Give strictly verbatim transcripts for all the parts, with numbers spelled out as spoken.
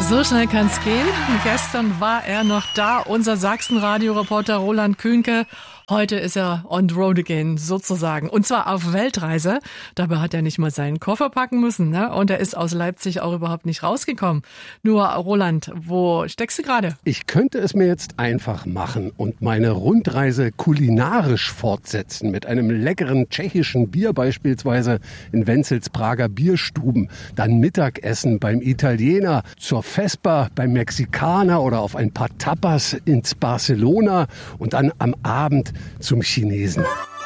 So schnell kann's gehen. Gestern war er noch da, unser Sachsen-Radio-Reporter Roland Kühnke. Heute ist er on the road again, sozusagen. Und zwar auf Weltreise. Dabei hat er nicht mal seinen Koffer packen müssen, ne? Und er ist aus Leipzig auch überhaupt nicht rausgekommen. Nur, Roland, wo steckst du gerade? Ich könnte es mir jetzt einfach machen und meine Rundreise kulinarisch fortsetzen. Mit einem leckeren tschechischen Bier beispielsweise in Wenzels Prager Bierstuben. Dann Mittagessen beim Italiener, zur Vesper beim Mexikaner oder auf ein paar Tapas ins Barcelona. Und dann am Abend zum Chinesen.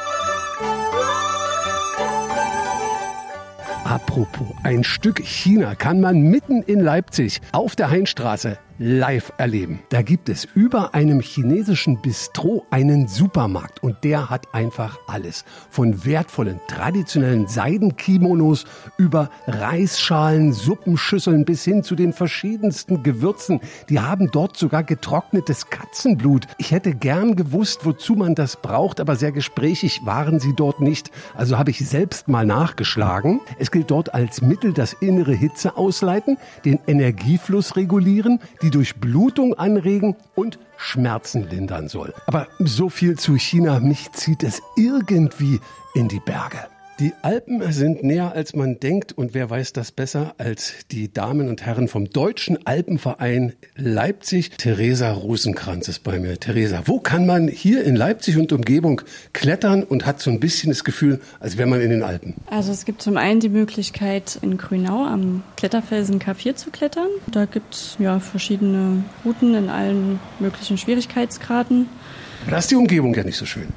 Apropos, ein Stück China kann man mitten in Leipzig auf der Heinstraße live erleben. Da gibt es über einem chinesischen Bistro einen Supermarkt und der hat einfach alles. Von wertvollen traditionellen Seidenkimonos über Reisschalen, Suppenschüsseln bis hin zu den verschiedensten Gewürzen. Die haben dort sogar getrocknetes Katzenblut. Ich hätte gern gewusst, wozu man das braucht, aber sehr gesprächig waren sie dort nicht. Also habe ich selbst mal nachgeschlagen. Es gilt dort als Mittel, das innere Hitze ausleiten, den Energiefluss regulieren, die Durchblutung anregen und Schmerzen lindern soll. Aber so viel zu China, mich zieht es irgendwie in die Berge. Die Alpen sind näher, als man denkt, und wer weiß das besser als die Damen und Herren vom Deutschen Alpenverein Leipzig. Theresa Rosenkranz ist bei mir. Theresa, wo kann man hier in Leipzig und Umgebung klettern und hat so ein bisschen das Gefühl, als wäre man in den Alpen? Also es gibt zum einen die Möglichkeit, in Grünau am Kletterfelsen K vier zu klettern. Da gibt es ja verschiedene Routen in allen möglichen Schwierigkeitsgraden. Da ist die Umgebung ja nicht so schön.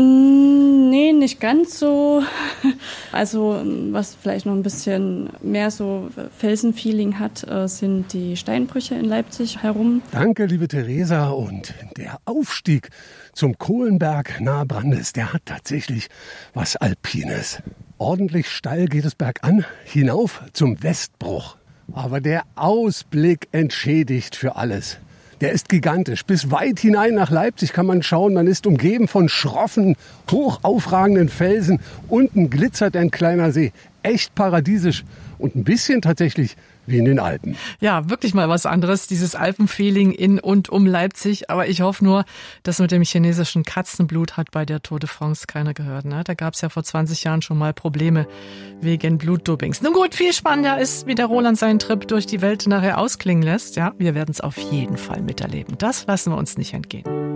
Nee, nicht ganz so. Also was vielleicht noch ein bisschen mehr so Felsenfeeling hat, sind die Steinbrüche in Leipzig herum. Danke, liebe Theresa. Und der Aufstieg zum Kohlenberg nahe Brandes, der hat tatsächlich was Alpines. Ordentlich steil geht es bergan, hinauf zum Westbruch. Aber der Ausblick entschädigt für alles. Der ist gigantisch. Bis weit hinein nach Leipzig kann man schauen. Man ist umgeben von schroffen, hoch aufragenden Felsen. Unten glitzert ein kleiner See. Echt paradiesisch und ein bisschen tatsächlich wie in den Alpen. Ja, wirklich mal was anderes, dieses Alpenfeeling in und um Leipzig. Aber ich hoffe nur, dass mit dem chinesischen Katzenblut hat bei der Tour de France keiner gehört. Ne? Da gab es ja vor zwanzig Jahren schon mal Probleme wegen Blutdopings. Nun gut, viel spannender ist, wie der Roland seinen Trip durch die Welt nachher ausklingen lässt. Ja, wir werden es auf jeden Fall miterleben. Das lassen wir uns nicht entgehen.